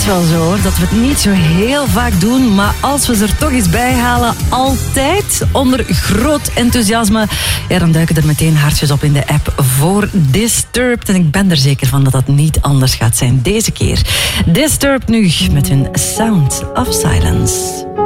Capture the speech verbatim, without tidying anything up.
is wel zo hoor, dat we het niet zo heel vaak doen, maar als we ze er toch eens bij halen, altijd onder groot enthousiasme, ja, dan duiken er meteen hartjes op in de app voor Disturbed. En ik ben er zeker van dat dat niet anders gaat zijn deze keer. Disturbed nu met hun Sound of Silence.